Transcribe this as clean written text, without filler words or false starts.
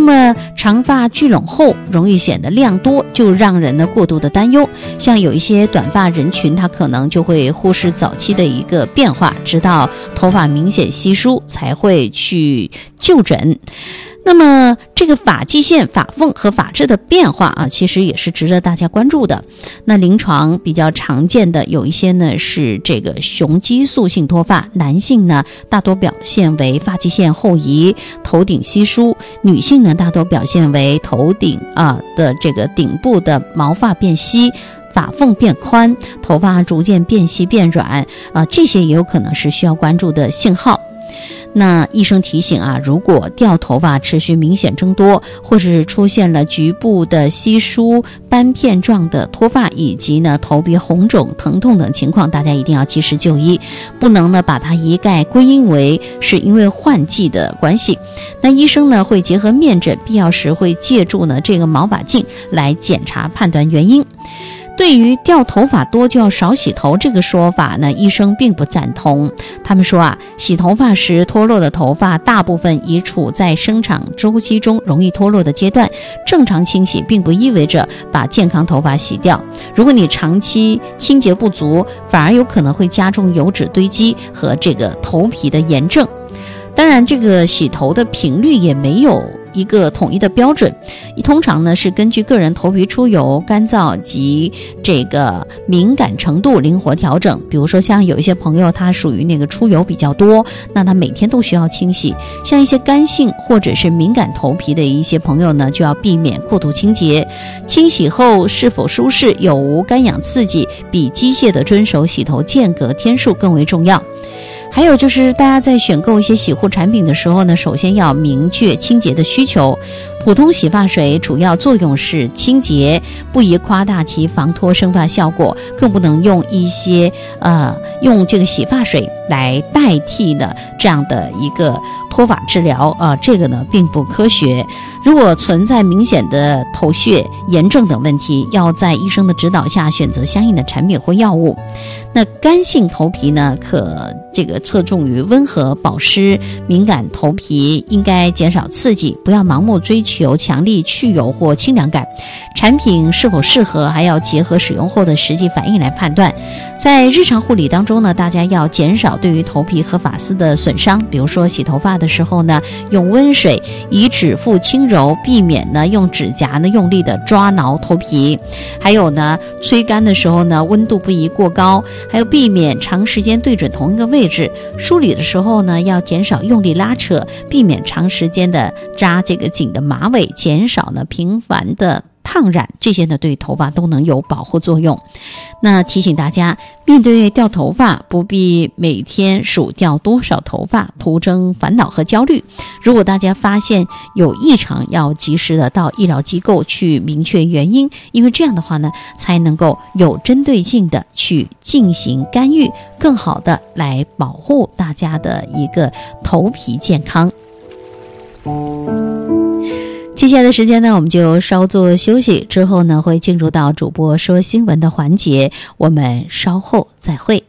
么长发聚拢后容易显得量多，就让人呢过度的担忧。像有一些短发人群，他可能就会忽视早期的一个变化，直到头发明显稀疏才会去就诊。那么这个发际线、发缝和发质的变化啊，其实也是值得大家关注的。那临床比较常见的有一些呢是这个雄激素性脱发，男性呢大多表现为发际线后移、头顶稀疏，女性呢大多表现为头顶的这个顶部的毛发变稀，发缝变宽，头发逐渐变细变软这些也有可能是需要关注的信号。那医生提醒如果掉头发持续明显增多，或是出现了局部的稀疏、斑片状的脱发，以及呢头皮红肿、疼痛等情况，大家一定要及时就医，不能呢把它一概归因为是因为换季的关系。那医生呢会结合面诊，必要时会借助呢这个毛发镜来检查判断原因。对于掉头发多就要少洗头这个说法呢，医生并不赞同。他们说洗头发时脱落的头发大部分已处在生长周期中容易脱落的阶段，正常清洗并不意味着把健康头发洗掉。如果你长期清洁不足，反而有可能会加重油脂堆积和这个头皮的炎症。当然，这个洗头的频率也没有一个统一的标准，通常呢是根据个人头皮出油、干燥及这个敏感程度灵活调整。比如说像有一些朋友他属于那个出油比较多，那他每天都需要清洗。像一些干性或者是敏感头皮的一些朋友呢，就要避免过度清洁。清洗后是否舒适、有无干痒刺激，比机械的遵守洗头间隔天数更为重要。还有就是大家在选购一些洗护产品的时候呢，首先要明确清洁的需求。普通洗发水主要作用是清洁，不宜夸大其防脱生发效果，更不能用一些用这个洗发水来代替的这样的一个脱发治疗这个呢并不科学。如果存在明显的头屑、炎症等问题，要在医生的指导下选择相应的产品或药物。那干性头皮呢，可这个侧重于温和保湿，敏感头皮应该减少刺激，不要盲目追求强力去油或清凉感。产品是否适合，还要结合使用后的实际反应来判断。在日常护理当中呢，大家要减少对于头皮和发丝的损伤，比如说洗头发的时候呢，用温水以指腹轻揉，避免呢用指甲呢用力的抓挠头皮。还有呢，吹干的时候呢，温度不宜过高，还有避免长时间对准同一个位置。梳理的时候呢，要减少用力拉扯，避免长时间的扎这个紧的马尾，减少呢频繁的烫染，这些呢对头发都能有保护作用。那提醒大家，面对掉头发，不必每天数掉多少头发，徒增烦恼和焦虑。如果大家发现有异常，要及时的到医疗机构去明确原因，因为这样的话呢，才能够有针对性的去进行干预，更好的来保护大家的一个头皮健康。接下来的时间呢，我们就稍作休息，之后呢会进入到主播说新闻的环节，我们稍后再会。